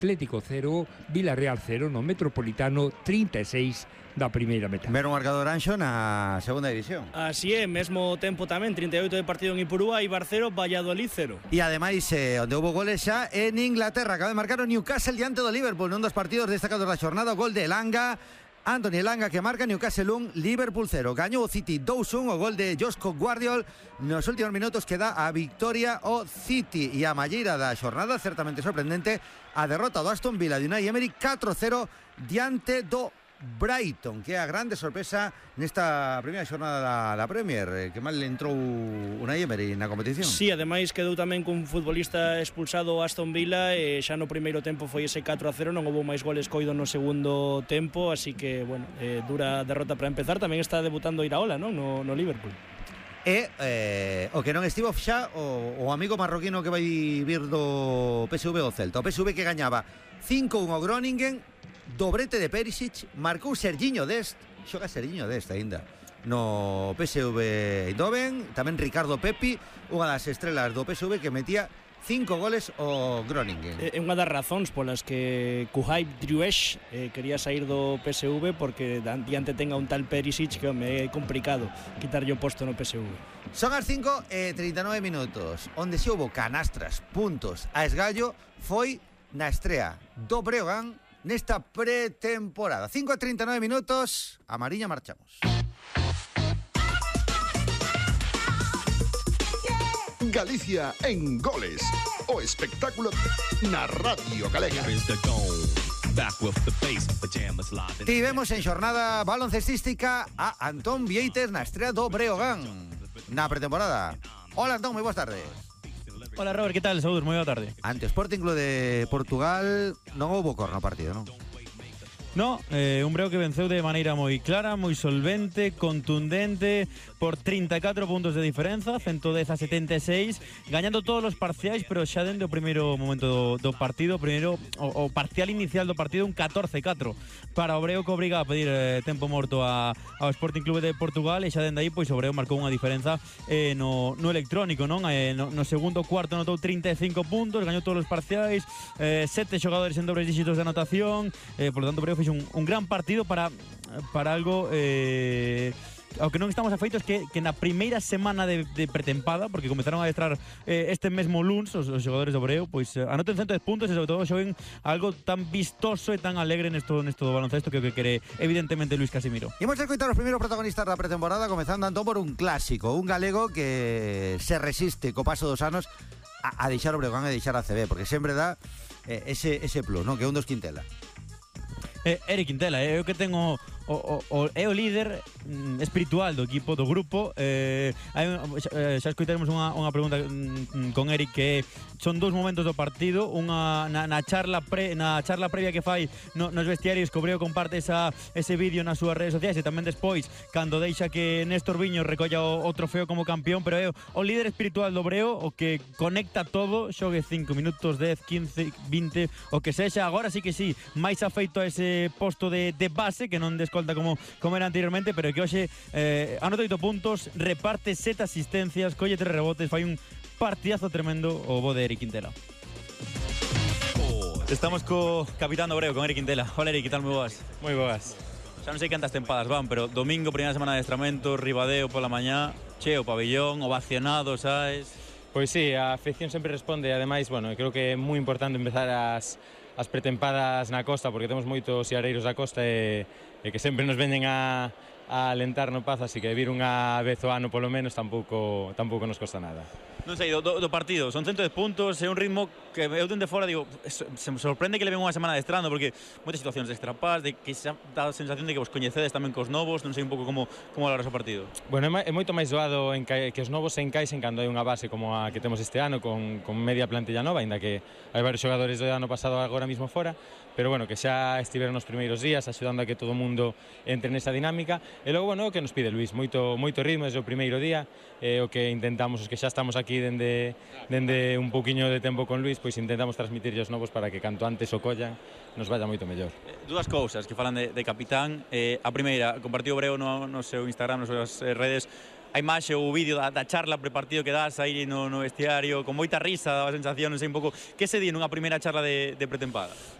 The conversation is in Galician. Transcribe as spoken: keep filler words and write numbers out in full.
Atlético cero, Villarreal cero, no Metropolitano trinta e seis da primeira metade. Ver un marcador Anxo na segunda división. Así é, mesmo tempo tamén, trinta e oito de partido en Ipurúa, Eibar cero, Valladolid cero. E ademais, eh, onde houve goles xa en Inglaterra, acaba de marcar o Newcastle diante do Liverpool nun dos partidos destacados da xornada, o gol de Elanga, Anthony Elanga que marca, Newcastle un, Liverpool cero. Gañou o City dous un, o gol de Josko Guardiol nos últimos minutos que dá a victoria o City. E a malleira da xornada, certamente sorprendente, a derrota do Aston Villa de Unai Emery catro cero diante do Brighton, que é a grande sorpresa nesta primeira xornada da, da Premier, que mal entrou Unai Emery na competición. Sí, ademais quedou tamén cun futbolista expulsado Aston Villa, e xa no primeiro tempo foi ese catro a cero, non houve máis goles coido no segundo tempo, así que, bueno, eh, dura derrota para empezar. Tamén está debutando Iraola, non? No, no Liverpool. E eh, o que non estivo xa o, o amigo marroquino que vai vir do P S V o Celta. O P S V que gañaba cinco un ao Groningen, dobrete de Perisic, marcou Sergiño Dest, xoga Sergiño Dest aínda no P S V Eindhoven, tamén Ricardo Pepi, unha das estrelas do P S V que metía cinco goles o Groningen. É unha das razóns polas que Kuhaj Driouech eh, quería sair do P S V, porque diante tenga un tal Perisic que me é complicado quitarlle o posto no P S V. Son as cinco e trinta e nove minutos. Onde se houbo canastras, puntos a esgallo foi na estrea do Breogán nesta pretemporada. cinco e trinta e nove minutos, a Mariña marchamos. Galicia en goles, o espectáculo na Radio Galega. Tivemos en xornada baloncestística a Antón Vieites na estrea do Breogán na pretemporada. Hola Antón, moi boas tardes. Hola Robert, que tal? Saúdos, moi boa tarde. Ante o Sporting Club de Portugal non houbo cor no partido, non? No, eh, un Breo que venceu de maneira moi clara, moi solvente, contundente, por trinta e catro puntos de diferenza, ciento dez a setenta e seis, gañando todos os parciais, pero xa dende o primeiro momento do, do partido, primeiro o, o parcial inicial do partido, un catorce catro para o Breo, que obriga a pedir eh, tempo morto a, ao Sporting Club de Portugal, e xa dende aí pois o Breo marcou unha diferenza eh, no, no electrónico, non? Eh, no, no segundo cuarto anotou trinta e cinco puntos, gañou todos os parciais, eh, sete xogadores en dobles dígitos de anotación, eh, por lo tanto o Breo fixo un, un gran partido para, para algo eh, ao que non estamos afeitos, que, que na primeira semana de, de pretempada, porque comezaron a adestrar eh, este mesmo luns os, os xogadores do Breo, pois eh, anoten cento dez puntos e sobre todo xoven algo tan vistoso e tan alegre nesto, nesto do baloncesto, que o que quere evidentemente Luis Casimiro. Imos a escoitar os primeiros protagonistas da pretemporada, comezando Antón por un clásico, un galego que se resiste co paso dos anos a, a deixar o Breogán e deixar a C B, porque sempre dá eh, ese, ese plus, non? Que é un dos Quintela. Eh, Eric Quintela, é eh, o que tengo o, o, o, é o líder mm, espiritual do equipo, do grupo. eh, hai, eh, xa escoitaremos unha, unha pregunta mm, con Eric, que son dous momentos do partido, unha na, na charla pre, na charla previa que fai no, nos vestiarios, que o Breo comparte esa, ese vídeo nas súas redes sociais, e tamén despois cando deixa que Néstor Viño recolla o, o trofeo como campeón, pero é o, o líder espiritual do Breo, o que conecta todo, xogue cinco minutos, dez, quince, vinte, o que sexa. Agora sí que sí, máis afeito a ese posto de, de base, que non de escolta como, como era anteriormente, pero que hoxe eh, anota oito puntos, reparte sete asistencias, colle tres rebotes, fai un partidazo tremendo o bo de Eric Quintela. Estamos co capitán do Breo, con Eric Quintela. Hola Eric, que tal, moi boas? Moi boas. Xa non sei cantas tempadas van, pero domingo, primeira semana de adestramento, Ribadeo pola mañá, cheo pabellón, ovacionado, sabes? Pois sí, a afección sempre responde. Ademais, bueno, creo que é moi importante empezar as as pretempadas na costa, porque temos moitos siareiros da costa e, e que sempre nos veñen a, a alentar no Pazo, así que vir unha vez ao ano polo menos tampouco, tampouco nos costa nada. Non sei, do, do partido, son cento dez puntos, é un ritmo que eu dende fora digo, se me sorprende que le ven unha semana adestrando, porque moitas situacións extrapás, de que xa dá a sensación de que vos coñecedes tamén cos novos, non sei un pouco como, como valoras o partido. Bueno, é, é moito máis doado en que, que os novos se encaixen cando hai unha base como a que temos este ano, con, con media plantilla nova, ainda que hai varios xogadores do ano pasado agora mismo fora, pero bueno, que xa estiveron nos primeiros días axudando a que todo o mundo entre nesa dinámica. E logo, bueno, o que nos pide Luis, moito, moito ritmo desde o primeiro día, e o que intentamos, os que xa estamos aquí dende, dende un pouquiño de tempo con Luis, pois intentamos transmitir os novos para que canto antes o collan nos vaya moito mellor. Eh, dúas cousas que falan de, de capitán. Eh, a primeira, compartiu o Breo no, no seu Instagram, nas súas redes, a imaxe ou o vídeo da, da charla pre-partido que das aí no, no vestiario, con moita risa, daba a sensación, non sei un pouco, que se di nunha primeira charla de, de pretempada?